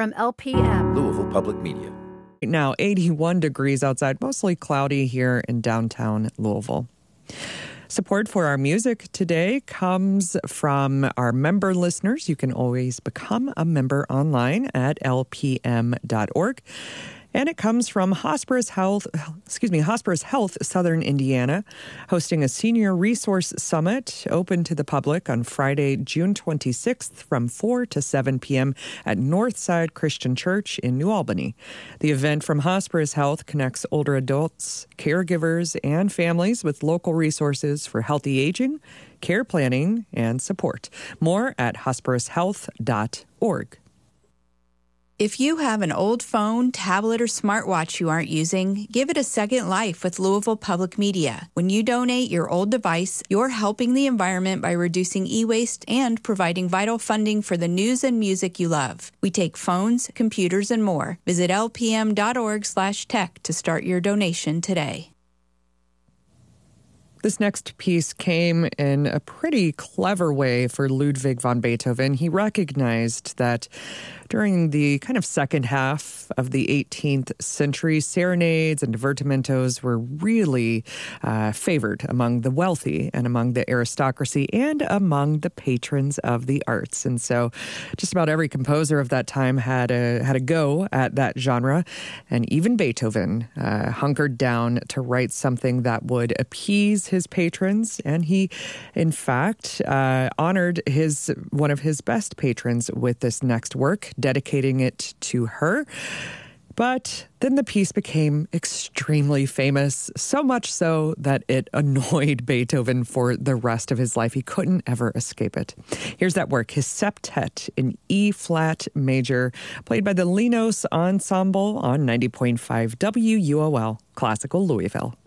From LPM, Louisville Public Media. Now 81 degrees outside, mostly cloudy here in downtown Louisville. Support for our music today comes from our member listeners. You can always become a member online at lpm.org. And it comes from Hospice Health Southern Indiana, hosting a senior resource summit open to the public on Friday, June 26th from 4 to 7 p.m. at Northside Christian Church in New Albany. The event from Hospice Health connects older adults, caregivers, and families with local resources for healthy aging, care planning, and support. More at hospicehealth.org. If you have an old phone, tablet, or smartwatch you aren't using, give it a second life with Louisville Public Media. When you donate your old device, you're helping the environment by reducing e-waste and providing vital funding for the news and music you love. We take phones, computers, and more. Visit lpm.org/tech to start your donation today. This next piece came in a pretty clever way for Ludwig van Beethoven. He recognized that during the kind of second half of the 18th century, serenades and divertimentos were really favored among the wealthy and among the aristocracy and among the patrons of the arts. And so just about every composer of that time had a go at that genre. And even Beethoven hunkered down to write something that would appease his patrons. And he, in fact, honored one of his best patrons with this next work, dedicating it to her. But then the piece became extremely famous, so much so that it annoyed Beethoven for the rest of his life. He couldn't ever escape it. Here's that work, his septet in E-flat major, played by the Linos Ensemble on 90.5 WUOL, Classical Louisville.